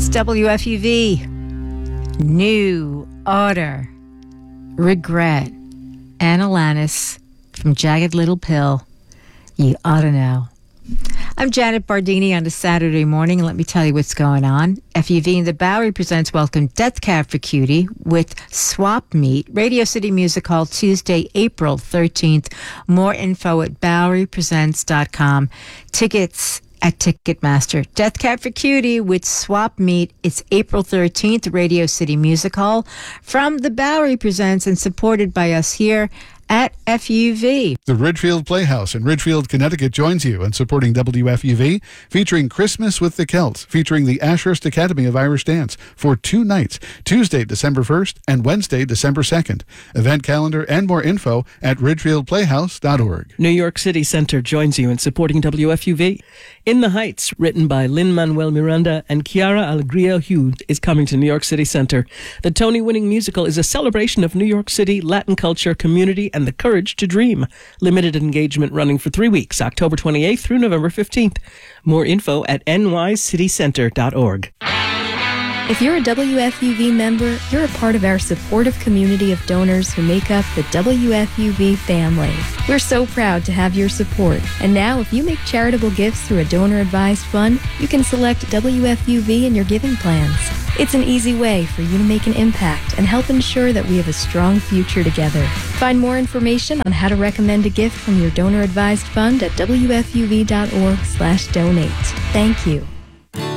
It's WFUV. New Order. Regret. Anne Alanis from Jagged Little Pill. You ought to know. I'm Janet Bardini on a Saturday morning, and let me tell you what's going on. FUV and the Bowery presents Welcome Death Cab for Cutie with Swap Meet, Radio City Music Hall, Tuesday, April 13th. More info at BoweryPresents.com. Tickets at Ticketmaster. Death Cab for Cutie with Swap Meet. It's April 13th, Radio City Music Hall. From the Bowery Presents and supported by us here at FUV. The Ridgefield Playhouse in Ridgefield, Connecticut joins you in supporting WFUV, featuring Christmas with the Celts, featuring the Ashurst Academy of Irish Dance for 2 nights, Tuesday, December 1st and Wednesday, December 2nd. Event calendar and more info at ridgefieldplayhouse.org. New York City Center joins you in supporting WFUV. In the Heights, written by Lin-Manuel Miranda and Chiara Alegria Hughes, is coming to New York City Center. The Tony-winning musical is a celebration of New York City, Latin culture, community, and the courage to dream. Limited engagement running for 3 weeks, October 28th through November 15th. More info at nycitycenter.org. If you're a WFUV member, you're a part of our supportive community of donors who make up the WFUV family. We're so proud to have your support. And now, if you make charitable gifts through a donor-advised fund, you can select WFUV in your giving plans. It's an easy way for you to make an impact and help ensure that we have a strong future together. Find more information on how to recommend a gift from your donor-advised fund at WFUV.org/donate. Thank you.